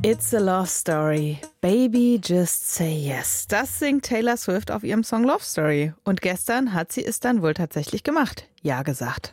It's a Love Story. Baby, just say yes. Das singt Taylor Swift auf ihrem Song Love Story. Und gestern hat sie es dann wohl tatsächlich gemacht. Ja gesagt.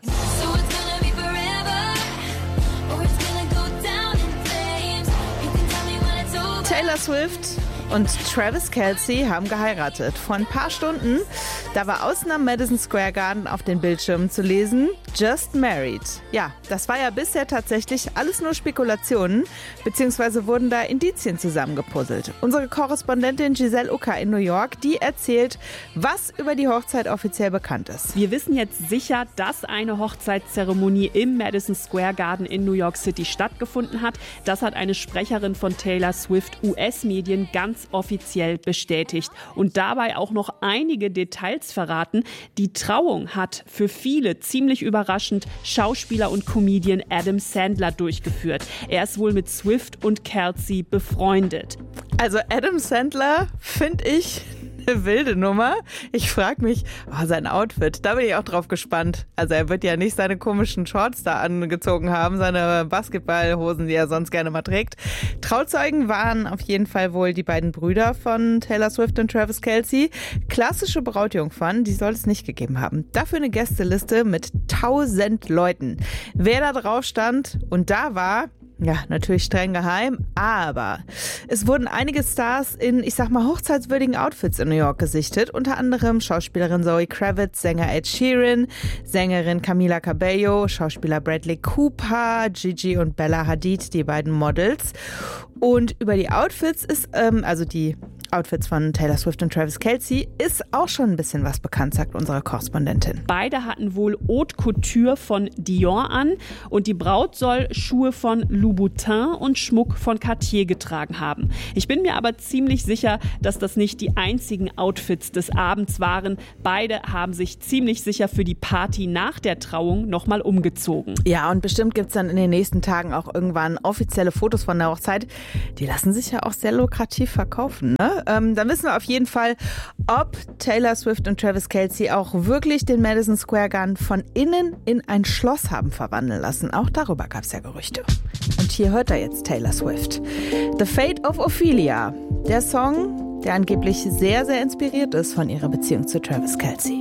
Taylor Swift und Travis Kelce haben geheiratet. Vor ein paar Stunden, da war außen am Madison Square Garden auf den Bildschirmen zu lesen, Just Married. Ja, das war ja bisher tatsächlich alles nur Spekulationen, beziehungsweise wurden da Indizien zusammengepuzzelt. Unsere Korrespondentin Giselle Ucker in New York, die erzählt, was über die Hochzeit offiziell bekannt ist. Wir wissen jetzt sicher, dass eine Hochzeitszeremonie im Madison Square Garden in New York City stattgefunden hat. Das hat eine Sprecherin von Taylor Swift US-Medien ganz offiziell bestätigt und dabei auch noch einige Details verraten. Die Trauung hat für viele ziemlich überraschend Schauspieler und Comedian Adam Sandler durchgeführt. Er ist wohl mit Swift und Kelce befreundet. Also Adam Sandler finde ich eine wilde Nummer. Ich frage mich, sein Outfit, da bin ich auch drauf gespannt. Also er wird ja nicht seine komischen Shorts da angezogen haben, seine Basketballhosen, die er sonst gerne mal trägt. Trauzeugen waren auf jeden Fall wohl die beiden Brüder von Taylor Swift und Travis Kelce. Klassische Brautjungfern, die soll es nicht gegeben haben. Dafür eine Gästeliste mit 1000 Leuten. Wer da drauf stand und da war, ja, natürlich streng geheim, aber es wurden einige Stars in, ich sag mal, hochzeitswürdigen Outfits in New York gesichtet. Unter anderem Schauspielerin Zoe Kravitz, Sänger Ed Sheeran, Sängerin Camila Cabello, Schauspieler Bradley Cooper, Gigi und Bella Hadid, die beiden Models. Und über die Outfits ist, also die Outfits von Taylor Swift und Travis Kelce, ist auch schon ein bisschen was bekannt, sagt unsere Korrespondentin. Beide hatten wohl Haute Couture von Dior an und die Braut soll Schuhe von Louboutin und Schmuck von Cartier getragen haben. Ich bin mir aber ziemlich sicher, dass das nicht die einzigen Outfits des Abends waren. Beide haben sich ziemlich sicher für die Party nach der Trauung nochmal umgezogen. Ja, und bestimmt gibt es dann in den nächsten Tagen auch irgendwann offizielle Fotos von der Hochzeit. Die lassen sich ja auch sehr lukrativ verkaufen, ne? Dann wissen wir auf jeden Fall, ob Taylor Swift und Travis Kelce auch wirklich den Madison Square Garden von innen in ein Schloss haben verwandeln lassen. Auch darüber gab es ja Gerüchte. Und hier hört er jetzt Taylor Swift. The Fate of Ophelia. Der Song, der angeblich sehr, sehr inspiriert ist von ihrer Beziehung zu Travis Kelce.